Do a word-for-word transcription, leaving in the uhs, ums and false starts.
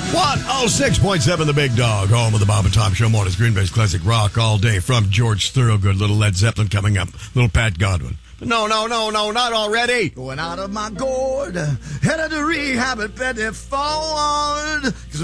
one oh six point seven The Big Dog, home of the Bob and Tom Show. Mornings, Green Bay's classic rock all day from George Thorogood. Little Led Zeppelin coming up. Little Pat Godwin. But no, no, no, no, not already. Going out of my gourd, headed to rehab at Betty Ford.